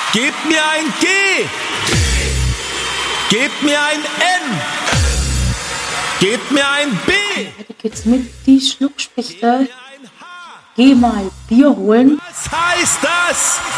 Gebt mir ein G. Gebt mir ein N. Gebt mir ein B. Hätte ich jetzt mit die Schluckspechte. Geh mal Bier holen. Was heißt das?